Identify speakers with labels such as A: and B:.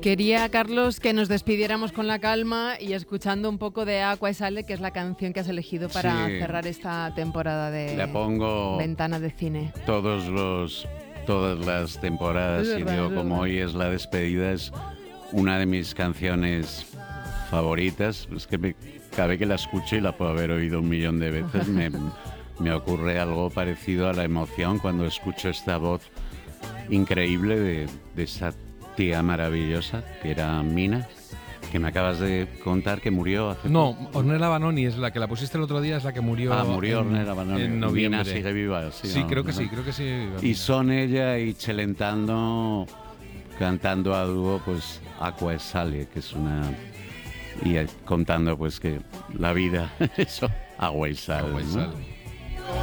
A: Quería, Carlos, que nos despidiéramos con la calma y escuchando un poco de Aqua e Sale, que es la canción que has elegido para cerrar esta temporada de
B: La pongo
A: Ventana de Cine.
B: todas las temporadas, y digo, como hoy es la despedida, es una de mis canciones favoritas. Es que cada vez que la escucho, y la puedo haber oído 1.000.000 de veces, me ocurre algo parecido a la emoción cuando escucho esta voz increíble de esa tía maravillosa que era Mina, que me acabas de contar que murió hace
C: No, Ornella Vanoni es la que la pusiste el otro día, es la que murió.
B: Murió Ornella Vanoni.
C: En noviembre.
B: Mina sigue viva.
C: Sí,
B: ¿no?
C: creo que sí.
B: Y son ella y Celentano cantando a dúo, pues Aqua e Sale, que es una... Y contando pues que la vida, eso, agua y sal.
C: Agua y
B: ¿no?
C: sal.